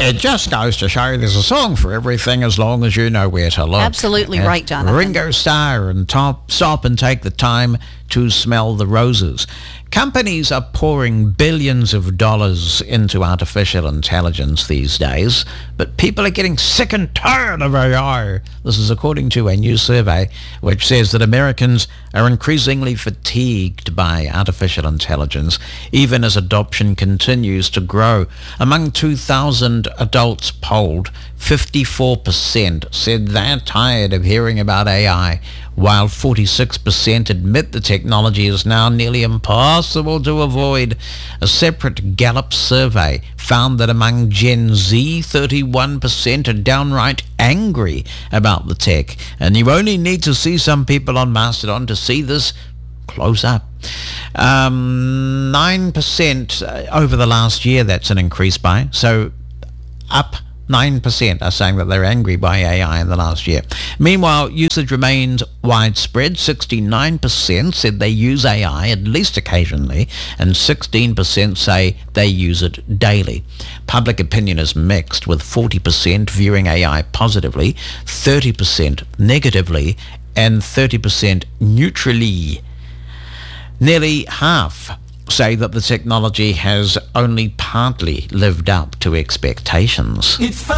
It just goes to show there's a song for everything as long as you know where to look. Absolutely right, Jonathan. Ringo Starr and Stop and Take the Time to Smell the Roses. Companies are pouring billions of dollars into artificial intelligence these days, but people are getting sick and tired of AI. This is according to a new survey which says that Americans are increasingly fatigued by artificial intelligence, even as adoption continues to grow. Among 2,000 adults polled, 54% said they're tired of hearing about AI, while 46% admit the technology is now nearly impossible to avoid. A separate Gallup survey found that among Gen Z, 31% are downright angry about the tech. And you only need to see some people on Mastodon to see this close up. 9% over the last year, that's an increase by. So up 9% are saying that they're angry by AI in the last year. Meanwhile, usage remains widespread. 69% said they use AI at least occasionally, and 16% say they use it daily. Public opinion is mixed, with 40% viewing AI positively, 30% negatively, and 30% neutrally. Nearly half say that the technology has only partly lived up to expectations.